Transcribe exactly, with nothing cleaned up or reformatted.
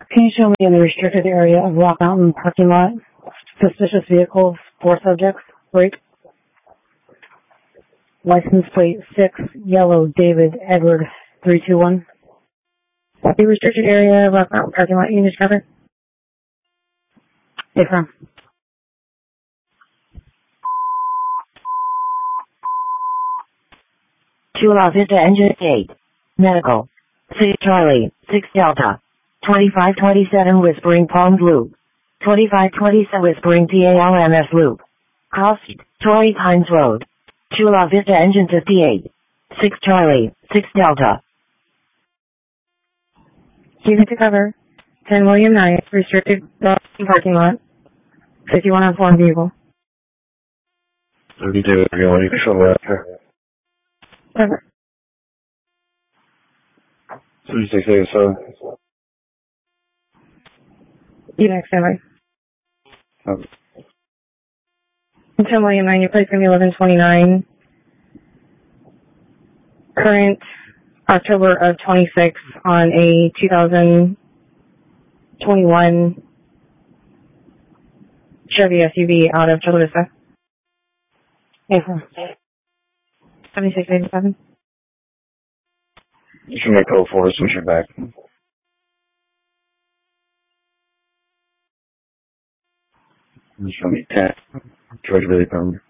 Can you show me in the restricted area of Rock Mountain parking lot? Suspicious vehicles, four subjects, break. License plate six, yellow, David, Edward, three two one. The restricted area of Rock Mountain parking lot, you just cover? Hey, from. Chula Vista Engine eight. Medical. six Charlie, six Delta. twenty-five twenty-seven Whispering Palms Loop. twenty-five twenty-seven Whispering P A L M S Loop. Cross, Torrey Pines Road. Chula Vista Engine fifty-eight. six Charlie, six Delta. Unit to cover. ten William Knight, restricted parking lot. fifty-one on foreign vehicle. thirty-two, going, you can show me after. Cover. thirty-six eighty-seven. You next, standby. Okay. ten William Knight, your place going to be eleven twenty-nine. Current October of twenty-six on a two thousand twenty-one Chevy S U V out of Chula Vista. April. seventy-six eighty-seven. You should make code for us, switch it back. You show me ten. George Billy Palmer.